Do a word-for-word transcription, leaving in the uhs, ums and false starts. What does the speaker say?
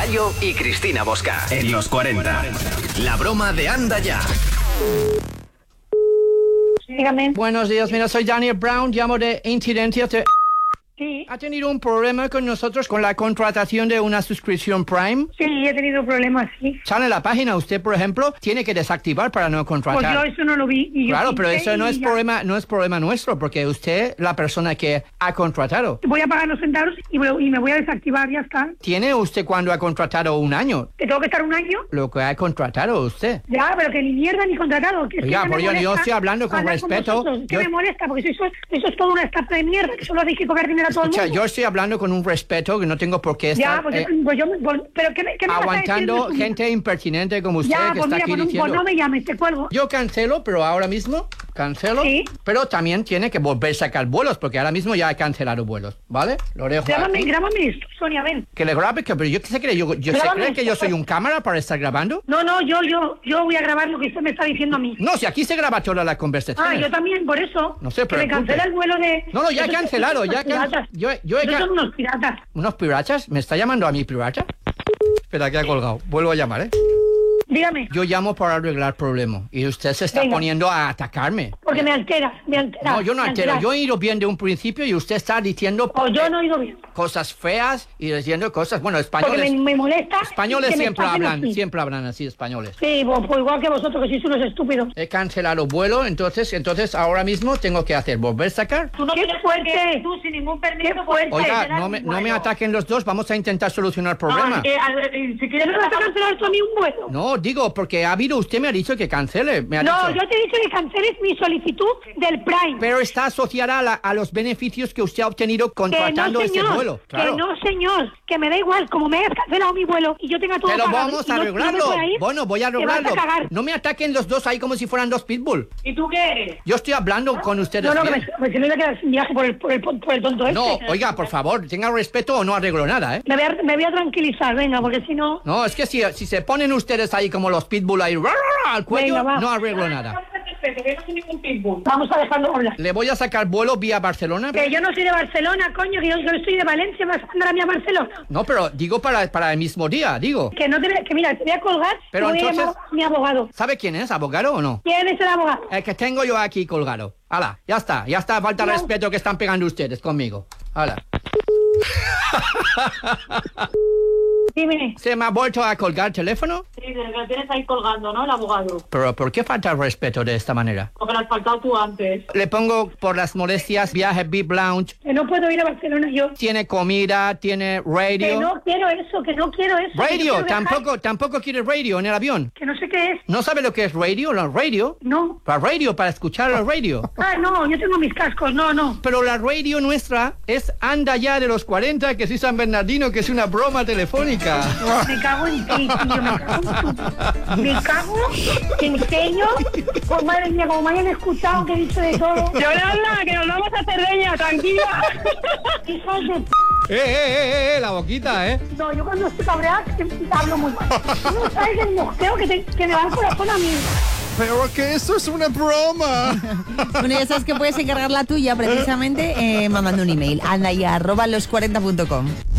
Yayo y Cristina Bosca. En los cuarenta. La broma de Anda Ya. Dígame. Buenos días, mira, soy Daniel Brown, llamo de Incidencias de... Sí. ¿Ha tenido un problema con nosotros con la contratación de una suscripción Prime? Sí, he tenido problemas, sí. Sale en la página, usted, por ejemplo, tiene que desactivar para no contratar. Pues yo eso no lo vi. Y yo claro, pero eso no es ya. problema, no es problema nuestro, porque usted, la persona que ha contratado. Voy a pagar los centavos y, voy, y me voy a desactivar, ya está. ¿Tiene usted cuando ha contratado un año? ¿Que tengo que estar un año? Lo que ha contratado usted. Ya, pero que ni mierda ni contratado. Que Oiga, es que por me yo, yo molesta estoy hablando con hablar respeto. vosotros. ¿Qué Yo- me molesta? Porque eso, eso es toda una estafa de mierda, que solo hay que cobrar dinero a todo Escucha, el mundo. yo estoy hablando con un respeto que no tengo por qué Ya, estar pues, eh, yo, pues yo... Pues, ¿pero qué me, qué me vas a aguantando decir? gente impertinente como usted Ya, que pues está mira, aquí pues no, diciendo. pues no me llames, te cuelgo. Yo cancelo, pero ahora mismo cancelo. Sí. Pero también tiene que volver a sacar vuelos, porque ahora mismo ya he cancelado vuelos, ¿vale? Lo dejo Grábame, aquí. grábame esto, Sonia, ven. Que le grabe, que, pero yo qué sé que yo, yo se Grábame cree que esto. yo soy un cámara para estar grabando. No, no, yo, yo, yo voy a grabar lo que usted me está diciendo a mí. No, si aquí se graba toda la conversación. Ah, yo también, por eso. No se que me preocupe. cancela el vuelo de... No, no, ya he Esos- cancelado, esos ya son can- piratas. yo, yo he Esos can- son unos piratas. ¿Unos piratas? ¿Me está llamando a mí pirata? Espera, que ha colgado. Vuelvo a llamar, ¿eh? Dígame, Yo llamo para arreglar problemas y usted se está Venga. poniendo a atacarme. porque me altera, me altera. No, yo no me altero. altera. Yo he ido bien de un principio y usted está diciendo O yo no he ido bien. cosas feas y diciendo cosas... Bueno, Porque españoles... me, me molesta... Españoles que me siempre estafen hablan, así. siempre hablan así, españoles. Sí, pues, pues igual que vosotros, que sois unos estúpidos. He cancelado vuelo, entonces, entonces ahora mismo tengo que hacer volver a sacar. Tú no ¡Qué fuerte! Tú sin ningún permiso. ¡Qué fuerte! Oiga, no me, no me ataquen los dos, vamos a intentar solucionar el problema. Eh, a ver, eh, si quieres, ¿me vas a cancelar tú a mí un vuelo? No, digo, porque ha habido, usted me ha dicho que cancele. Me ha No, dicho. yo te he dicho que canceles mi solicitud del Prime. Pero está asociada a, la- a los beneficios que usted ha obtenido Que no, contratando ese señor. vuelo. Claro. Que no, señor. Que me da igual. Como me hayas cancelado mi vuelo y yo tenga todo Pero pagado vamos y a no- arreglarlo. no me pueda ir, Bueno, voy a te vas a arreglarlo. cagar. No me ataquen los dos ahí como si fueran dos pitbull. ¿Y tú qué eres? Yo estoy hablando con ustedes. No, no, que me, bien. pues, si no voy a quedar sin viaje por el, por el, por el tonto No, este. oiga, por favor, tenga respeto o no arreglo nada, ¿eh? Me voy, a, me voy a tranquilizar, venga, porque si no... No, es que si, si se ponen ustedes ahí como los pitbull ahí ra, ra, ra, al cuello, Venga, va. no arreglo nada. Vamos a dejarlo hablar. Le voy a sacar vuelo vía Barcelona. Que yo no soy de Barcelona, coño, que yo, yo soy de Valencia, ¿me vas a mandar a mí a Barcelona? No, pero digo para, para el mismo día, digo. Que no te voy- que mira, te voy a colgar Pero y voy entonces- a llamar a mi abogado. ¿Sabe quién es? ¿Abogado o no? ¿Quién es el abogado? El que tengo yo aquí colgado. Hala, ya está, ya está, falta No. respeto que están pegando ustedes conmigo. Hala. Dime. ¿Se me ha vuelto a colgar el teléfono? Sí, desde que tienes ahí colgando, ¿no? El abogado. Pero ¿por qué falta el respeto de esta manera? Porque lo has faltado tú antes. Le pongo por las molestias viaje V I P Lounge. Que no puedo ir a Barcelona yo. Tiene comida, tiene Que radio. no quiero eso, que no quiero eso. que no Radio, quiero viajar, tampoco, tampoco quiere radio en el avión. Que no sé qué es. ¿No sabe lo que es radio? La radio. No. La radio, para escuchar la radio. Ah, no, yo tengo mis cascos, no, no. Pero la radio nuestra es Anda Ya de los cuarenta, que soy San Bernardino, que es una broma telefónica. Me cago en ti, tío, me cago en tu... Me cago en serio. Pues madre mía, como me hayan escuchado que he dicho de todo. Yolanda, que nos vamos a Cerdeña, tranquila. Hijos de... p***. ¡Eh, eh, eh, eh! La boquita, ¿eh? No, yo cuando estoy cabreada que hablo muy mal. Tú no sabes el mosqueo que, te, que me va al corazón a mí. Pero que esto es una broma. Bueno, ya sabes que puedes encargar la tuya precisamente eh, mandando un email. Anda ya, arroba los cuarenta punto com.